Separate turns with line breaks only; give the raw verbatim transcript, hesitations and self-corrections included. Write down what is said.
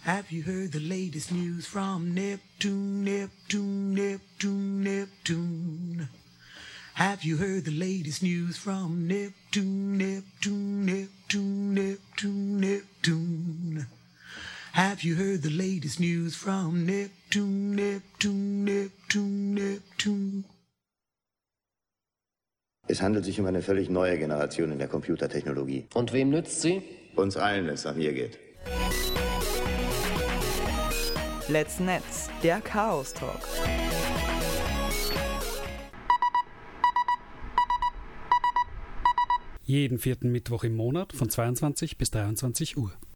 Have you heard the latest news from Neptune, Neptune, Neptune, Neptune? Have you heard the latest news from Neptune, Neptune, Neptune, Neptune, Neptune? Have you heard the latest news from Neptune, Neptune, Neptune, Neptune?
Es handelt sich um eine völlig neue Generation in der Computertechnologie.
Und wem nützt sie?
Uns allen, wenn es nach mir geht.
Let's Netz, der Chaos Talk.
Jeden vierten Mittwoch im Monat von zweiundzwanzig bis dreiundzwanzig Uhr.